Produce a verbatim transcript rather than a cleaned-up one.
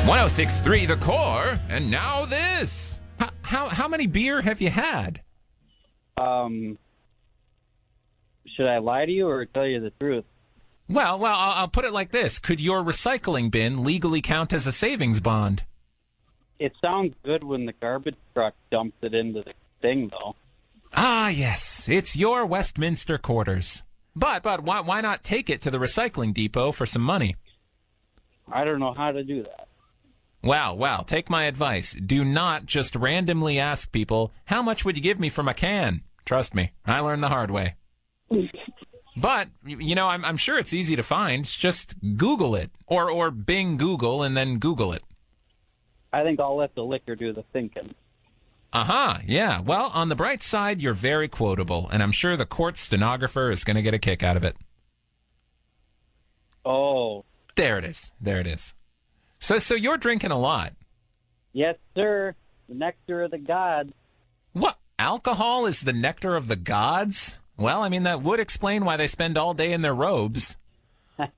one oh six point three The Core, and now this. How, how, how many beer have you had? Um, should I lie to you or tell you the truth? Well, well, I'll, I'll put it like this. Could your recycling bin legally count as a savings bond? It sounds good when the garbage truck dumps it into the thing, though. Ah, yes. It's your Westminster quarters. But, but why, why not take it to the recycling depot for some money? I don't know how to do that. Well, well, take my advice. Do not just randomly ask people, how much would you give me for my can? Trust me, I learned the hard way. But, you know, I'm, I'm sure it's easy to find. Just Google it. Or, or Bing Google and then Google it. I think I'll let the liquor do the thinking. Uh-huh, yeah. Well, on the bright side, you're very quotable, and I'm sure the court stenographer is going to get a kick out of it. Oh. There it is. There it is. So so you're drinking a lot. Yes, sir. The nectar of the gods. What? Alcohol is the nectar of the gods? Well, I mean, that would explain why they spend all day in their robes.